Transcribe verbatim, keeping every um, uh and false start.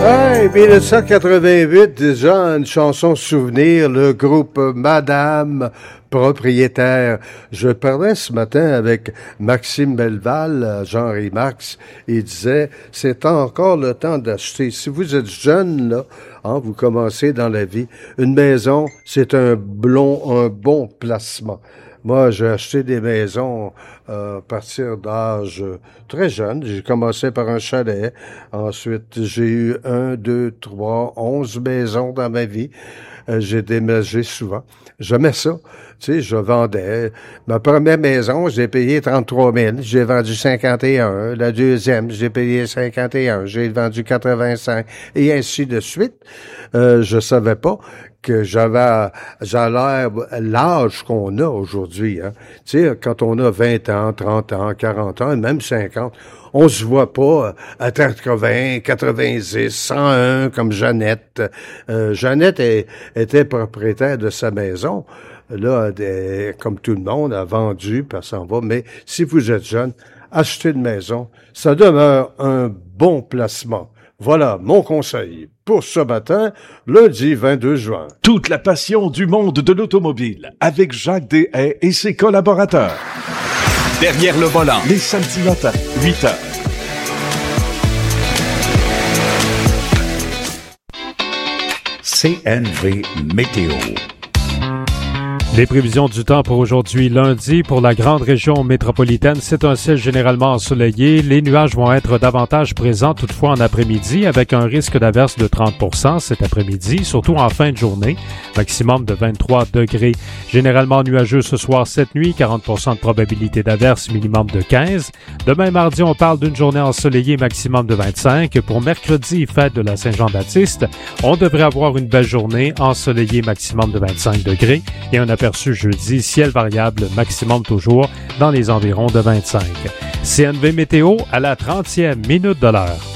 Hey, dix-neuf cent quatre-vingt-huit, déjà une chanson souvenir, le groupe Madame Propriétaire. Je parlais ce matin avec Maxime Belval, Jean-Marie Marx, il disait, c'est encore le temps d'acheter. Si vous êtes jeune, là, hein, vous commencez dans la vie, une maison, c'est un blond, un bon placement. Moi, j'ai acheté des maisons euh, à partir d'âge très jeune. J'ai commencé par un chalet. Ensuite, j'ai eu un, deux, trois, onze maisons dans ma vie. Euh, j'ai déménagé souvent. J'aimais ça. Tu sais, je vendais. Ma première maison, j'ai payé trente-trois mille. J'ai vendu cinquante et un. La deuxième, j'ai payé cinquante et un. J'ai vendu quatre-vingt-cinq. Et ainsi de suite. Euh, je savais pas que j'avais, j'allais l'âge qu'on a aujourd'hui, hein. Tu sais, quand on a vingt ans, trente ans, quarante ans, et même cinquante, on se voit pas à quatre-vingts, quatre-vingt-dix, cent un comme Jeannette. Euh, Jeannette est, était propriétaire de sa maison. Là, elle, comme tout le monde, a vendu, puis elle s'en va. Mais si vous êtes jeune, achetez une maison. Ça demeure un bon placement. Voilà mon conseil pour ce matin, lundi vingt-deux juin. Toute la passion du monde de l'automobile avec Jacques Deshaies et ses collaborateurs. Derrière le volant, les samedis matins, huit heures. C N V Météo. Les prévisions du temps pour aujourd'hui lundi pour la grande région métropolitaine, c'est un ciel généralement ensoleillé. Les nuages vont être davantage présents toutefois en après-midi avec un risque d'averse de trente pour cent cet après-midi, surtout en fin de journée. Maximum de vingt-trois degrés. Généralement nuageux ce soir, cette nuit, quarante pour cent de probabilité d'averse, minimum de quinze. Demain mardi, on parle d'une journée ensoleillée, maximum de vingt-cinq. Pour mercredi, fête de la Saint-Jean-Baptiste, on devrait avoir une belle journée, ensoleillée, maximum de vingt-cinq degrés et un aperçu jeudi, ciel variable, maximum toujours dans les environs de vingt-cinq. C N V Météo à la trentième minute de l'heure.